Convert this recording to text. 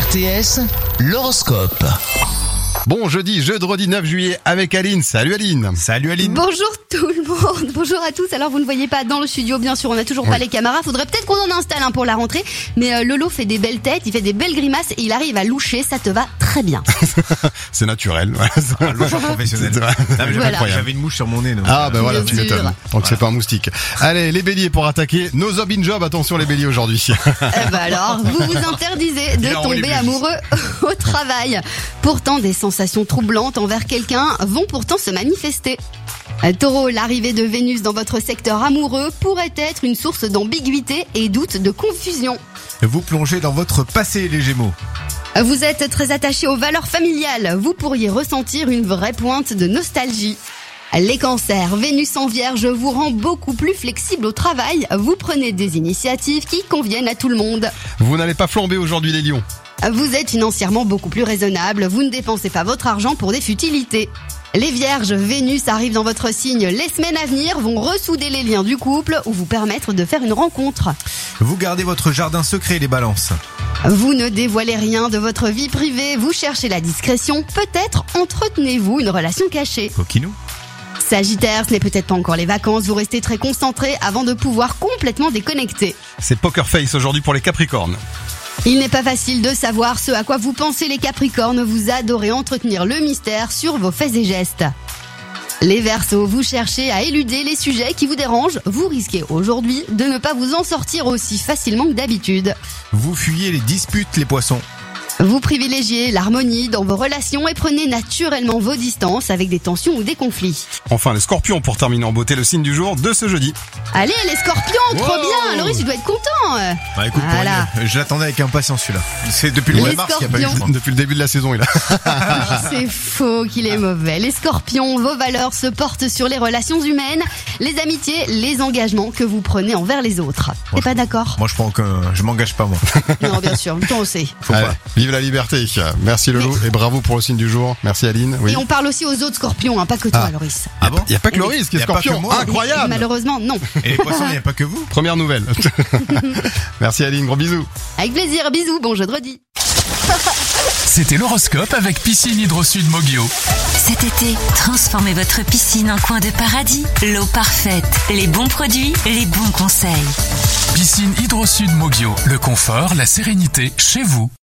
RTS, l'horoscope. Bon jeudi 9 juillet avec Aline. Salut Aline. Salut Aline. Bonjour tout le monde, bonjour à tous. Alors vous ne voyez pas dans le studio, bien sûr, on n'a toujours pas les caméras. Faudrait peut-être qu'on en installe un pour la rentrée. Mais Lolo fait des belles têtes, il fait des belles grimaces et il arrive à loucher, ça te va très bien. C'est naturel. Un loucheur professionnel. J'avais une mouche sur mon nez. Donc voilà, Bien tu sûr. m'étonnes. Donc c'est pas un moustique. Allez, les béliers pour attaquer nos job in job. Attention les béliers aujourd'hui. Alors, vous vous interdisez de tomber amoureux au travail. Pourtant, des sensations troublantes envers quelqu'un vont pourtant se manifester. Taureau, l'arrivée de Vénus dans votre secteur amoureux pourrait être une source d'ambiguïté et doute de confusion. Vous plongez dans votre passé, les Gémeaux. Vous êtes très attaché aux valeurs familiales. Vous pourriez ressentir une vraie pointe de nostalgie. Les cancers, Vénus en Vierge vous rend beaucoup plus flexible au travail. Vous prenez des initiatives qui conviennent à tout le monde. Vous n'allez pas flamber aujourd'hui les lions. Vous êtes financièrement beaucoup plus raisonnable. Vous ne dépensez pas votre argent pour des futilités. Les Vierges, Vénus arrive dans votre signe. Les semaines à venir vont ressouder les liens du couple ou vous permettre de faire une rencontre. Vous gardez votre jardin secret, les Balances. Vous ne dévoilez rien de votre vie privée. Vous cherchez la discrétion. Peut-être entretenez-vous une relation cachée. Coquinou. Sagittaire, ce n'est peut-être pas encore les vacances. Vous restez très concentré avant de pouvoir complètement déconnecter. C'est poker face aujourd'hui pour les capricornes. Il n'est pas facile de savoir ce à quoi vous pensez les Capricornes. Vous adorez entretenir le mystère sur vos faits et gestes. Les Verseaux, vous cherchez à éluder les sujets qui vous dérangent. Vous risquez aujourd'hui de ne pas vous en sortir aussi facilement que d'habitude. Vous fuyez les disputes, les Poissons. Vous privilégiez l'harmonie dans vos relations et prenez naturellement vos distances avec des tensions ou des conflits. Enfin les scorpions pour terminer en beauté le signe du jour de ce jeudi. Allez les Scorpions, trop bien. Loris, tu dois être content. Bah écoute, Voilà. je l'attendais avec impatience celui-là. C'est depuis le mois Les de mars qu'il n'y a pas eu. Scorpions. Depuis le début de la saison il a. C'est faux qu'il est mauvais. Les Scorpions, vos valeurs se portent sur les relations humaines, les amitiés, les engagements que vous prenez envers les autres. T'es pas d'accord? Moi je m'engage pas moi. Non, bien sûr, toi on sait. Faut Allez, pas. vive la liberté. Merci Lolo et bravo pour le signe du jour. Merci Aline. Oui. Et on parle aussi aux autres Scorpions, hein, pas que toi, Ah. Loris. Ah bon? Il y a pas que Oui. Loris qui est Y a pas que scorpion. moi. Incroyable. Malheureusement, non. Et les Poissons, il n'y a pas que vous. Première nouvelle. Merci Aline, gros bisous. Avec plaisir, bisous, bon jeudi. C'était l'horoscope avec Piscine Hydro-Sud Mogio. Cet été, transformez votre piscine en coin de paradis. L'eau parfaite, les bons produits, les bons conseils. Piscine Hydro-Sud Mogio. Le confort, la sérénité, chez vous.